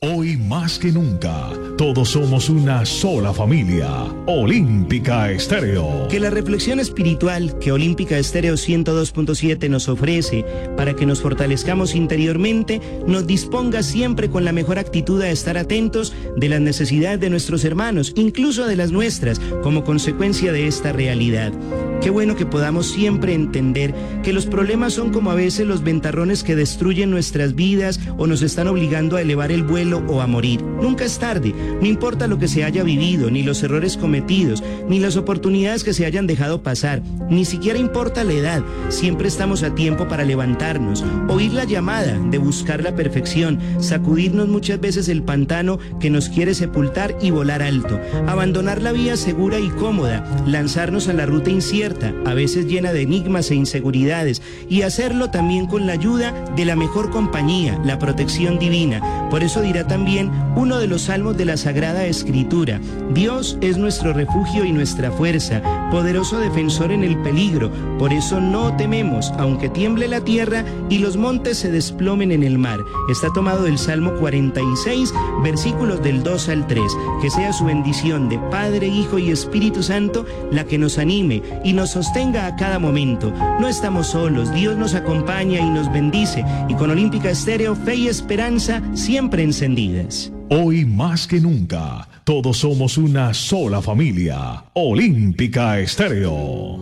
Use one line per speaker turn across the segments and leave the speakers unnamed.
Hoy más que nunca, todos somos una sola familia. Olímpica Estéreo.
Que la reflexión espiritual que Olímpica Estéreo 102.7 nos ofrece para que nos fortalezcamos interiormente, nos disponga siempre con la mejor actitud a estar atentos de las necesidades de nuestros hermanos, incluso de las nuestras, como consecuencia de esta realidad. Qué bueno que podamos siempre entender que los problemas son como a veces los ventarrones que destruyen nuestras vidas o nos están obligando a elevar el vuelo o a morir. Nunca es tarde, no importa lo que se haya vivido, ni los errores cometidos, ni las oportunidades que se hayan dejado pasar, ni siquiera importa la edad, siempre estamos a tiempo para levantarnos, oír la llamada de buscar la perfección, sacudirnos muchas veces el pantano que nos quiere sepultar y volar alto, abandonar la vía segura y cómoda, lanzarnos a la ruta incierta, a veces llena de enigmas e inseguridades, y hacerlo también con la ayuda de la mejor compañía, la protección divina. Por eso dirá también uno de los salmos de la Sagrada Escritura: Dios es nuestro refugio y nuestra fuerza, poderoso defensor en el peligro. Por eso no tememos, aunque tiemble la tierra y los montes se desplomen en el mar. Está tomado del Salmo 46, versículos del 2 al 3. Que sea su bendición de Padre, Hijo y Espíritu Santo la que nos anime y nos sostenga a cada momento. No estamos solos, Dios nos acompaña y nos bendice. Y con Olímpica Estéreo, fe y esperanza siempre encendidas.
Hoy más que nunca, todos somos una sola familia. Olímpica Estéreo.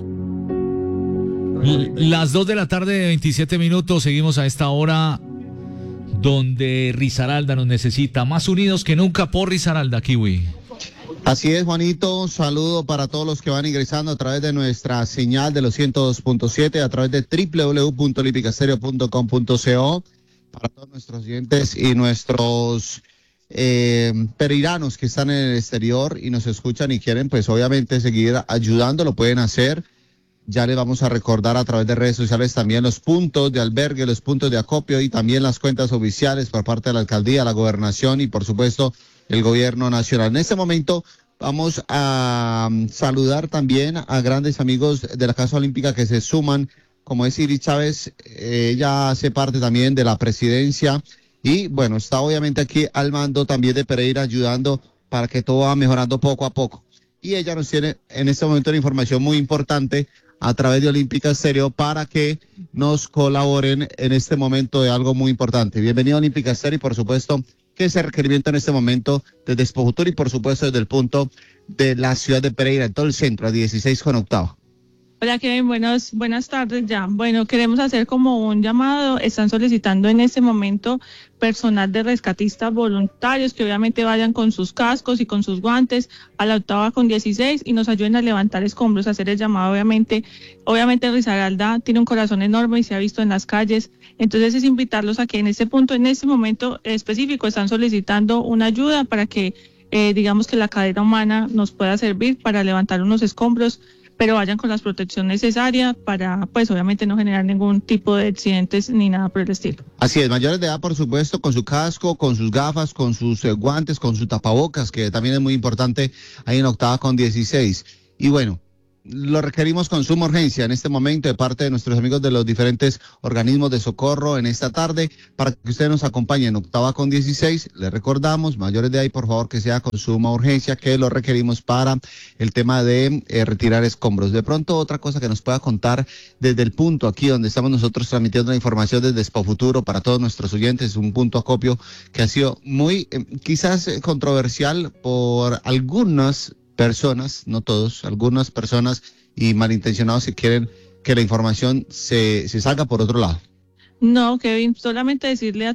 Las 2 de la tarde, 27 minutos, seguimos a esta hora donde Risaralda nos necesita. Más unidos que nunca por Risaralda, Kiwi.
Así es, Juanito, un saludo para todos los que van ingresando a través de nuestra señal de los 102.7, a través de www.olímpicastereo.com.co, para todos nuestros oyentes y nuestros pereiranos que están en el exterior y nos escuchan y quieren pues obviamente seguir ayudando, lo pueden hacer. Ya les vamos a recordar a través de redes sociales también los puntos de albergue, los puntos de acopio y también las cuentas oficiales por parte de la alcaldía, la gobernación y por supuesto el gobierno nacional. En este momento vamos a saludar también a grandes amigos de la Casa Olímpica que se suman, como es Iris Chávez. Ella hace parte también de la presidencia y bueno, está obviamente aquí al mando también de Pereira ayudando para que todo va mejorando poco a poco. Y ella nos tiene en este momento una información muy importante a través de Olímpica Estéreo para que nos colaboren en este momento de algo muy importante. Bienvenido a Olímpica Estéreo y por supuesto que ese requerimiento en este momento desde Expofuturo y por supuesto desde el punto de la ciudad de Pereira, en todo el centro, a 16 con octavo.
Hola Kevin, buenas tardes ya. Bueno, queremos hacer como un llamado. Están solicitando en este momento personal de rescatistas voluntarios que obviamente vayan con sus cascos y con sus guantes a la octava con 16 y nos ayuden a levantar escombros, a hacer el llamado. Obviamente Risaralda tiene un corazón enorme y se ha visto en las calles. Entonces es invitarlos a que en este punto, en este momento específico, están solicitando una ayuda para que digamos que la cadena humana nos pueda servir para levantar unos escombros, pero vayan con la protección necesaria para, pues obviamente no generar ningún tipo de accidentes ni nada por el estilo.
Así es, mayores de edad por supuesto, con su casco, con sus gafas, con sus guantes, con su tapabocas, que también es muy importante ahí en octava con 16. Y bueno, lo requerimos con suma urgencia en este momento de parte de nuestros amigos de los diferentes organismos de socorro en esta tarde para que ustedes nos acompañen en octava con 16. Les recordamos, mayores de ahí, por favor, que sea con suma urgencia, que lo requerimos para el tema de retirar escombros. De pronto, otra cosa que nos pueda contar desde el punto aquí donde estamos nosotros transmitiendo la información desde Expofuturo para todos nuestros oyentes, un punto acopio que ha sido muy, quizás controversial por algunas personas, no todos, algunas personas y malintencionados que quieren que la información se salga por otro lado.
No, Kevin, solamente decirle a